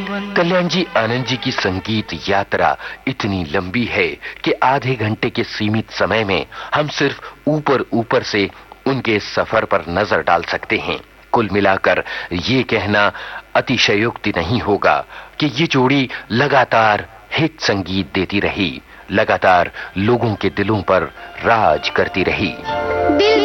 कल्याण जी, आनंद जी की संगीत यात्रा इतनी लंबी है कि आधे घंटे के सीमित समय में हम सिर्फ ऊपर ऊपर से उनके सफर पर नजर डाल सकते हैं। कुल मिलाकर ये कहना अतिशयोक्ति नहीं होगा कि ये जोड़ी लगातार हिट संगीत देती रही, लगातार लोगों के दिलों पर राज करती रही।